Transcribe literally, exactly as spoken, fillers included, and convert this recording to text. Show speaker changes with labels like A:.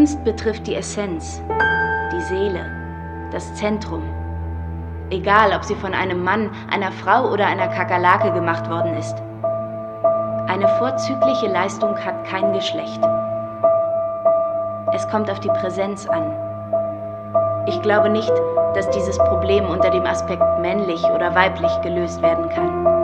A: Kunst betrifft die Essenz, die Seele, das Zentrum. Egal, ob sie von einem Mann, einer Frau oder einer Kakerlake gemacht worden ist. Eine vorzügliche Leistung hat kein Geschlecht. Es kommt auf die Präsenz an. Ich glaube nicht, dass dieses Problem unter dem Aspekt männlich oder weiblich gelöst werden kann.